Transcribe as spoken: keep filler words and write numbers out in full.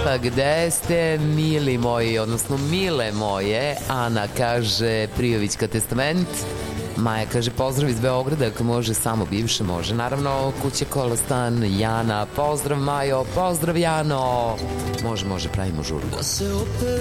Pa gde ste, mili moji, odnosno mile moje? Ana kaže Prijovićka testament. Maja kaže pozdrav iz Beograda, ako može samo bivše, može naravno. Kuće Kolostan, Jana, pozdrav Majo, pozdrav Jano. Može, može, pravimo žurbu.